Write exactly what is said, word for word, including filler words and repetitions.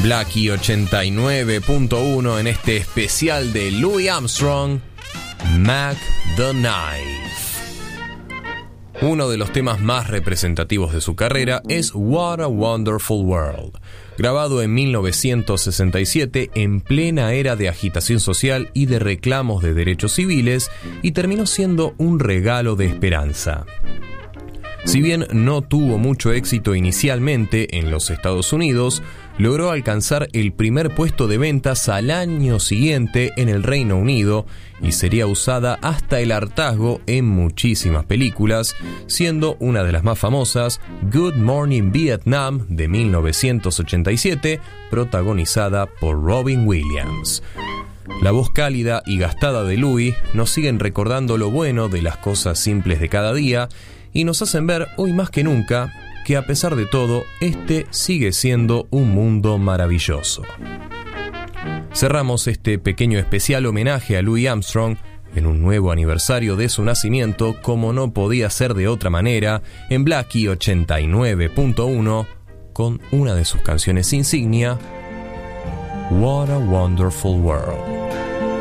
Blackie ochenta y nueve punto uno en este especial de Louis Armstrong, Mac the Knife. Uno de los temas más representativos de su carrera es What a Wonderful World, grabado en mil novecientos sesenta y siete en plena era de agitación social y de reclamos de derechos civiles, y terminó siendo un regalo de esperanza. Si bien no tuvo mucho éxito inicialmente en los Estados Unidos, logró alcanzar el primer puesto de ventas al año siguiente en el Reino Unido y sería usada hasta el hartazgo en muchísimas películas, siendo una de las más famosas Good Morning Vietnam de mil novecientos ochenta y siete, protagonizada por Robin Williams. La voz cálida y gastada de Louis nos siguen recordando lo bueno de las cosas simples de cada día y nos hacen ver hoy más que nunca que a pesar de todo, este sigue siendo un mundo maravilloso. Cerramos este pequeño especial homenaje a Louis Armstrong en un nuevo aniversario de su nacimiento, como no podía ser de otra manera, en Blackie ochenta y nueve punto uno, con una de sus canciones insignia, What a Wonderful World.